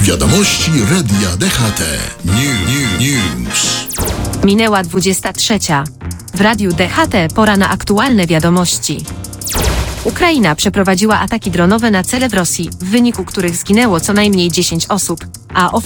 Wiadomości Radia DHT. News. Minęła 23. W Radiu DHT pora na aktualne wiadomości. Ukraina przeprowadziła ataki dronowe na cele w Rosji, w wyniku których zginęło co najmniej 10 osób, a ofiar